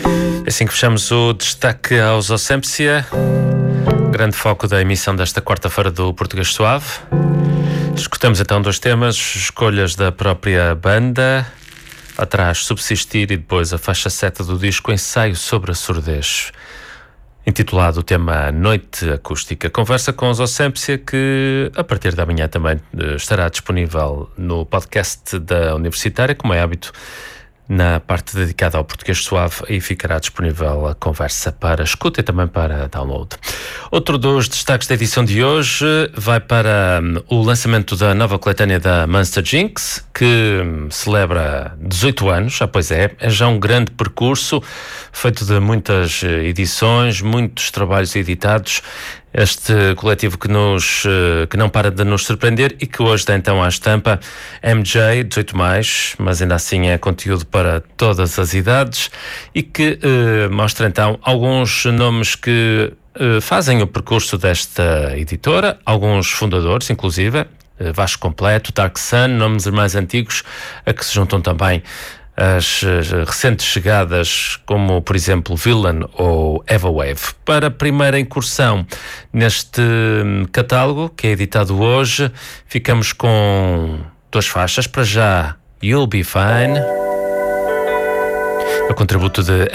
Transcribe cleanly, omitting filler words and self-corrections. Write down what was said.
Assim que fechamos o destaque aos Océmpcia, grande foco da emissão desta quarta-feira do Português Suave. Escutamos então dois temas, escolhas da própria banda, atrás Subsistir e depois a faixa 7 do disco Ensaio sobre a Surdez, intitulado o tema Noite Acústica. Conversa com os Océmpcia, que a partir da manhã também estará disponível no podcast da Universitária, como é hábito, na parte dedicada ao Português Suave. Aí ficará disponível a conversa para escuta e também para download. Outro dos destaques da edição de hoje vai para o lançamento da nova coletânea da Monster Jinx, que celebra 18 anos. Pois é já um grande percurso, feito de muitas edições, muitos trabalhos editados. Este coletivo que não para de nos surpreender e que hoje dá então à estampa MJ 18+, mas ainda assim é conteúdo para todas as idades, e que mostra então alguns nomes que fazem o percurso desta editora, alguns fundadores inclusive, Vasco Completo, Dark Sun, nomes mais antigos a que se juntam também as recentes chegadas, como por exemplo Villain ou Eva Wave. Para a primeira incursão neste catálogo, que é editado hoje, ficamos com duas faixas. Para já, You'll Be Fine, o contributo de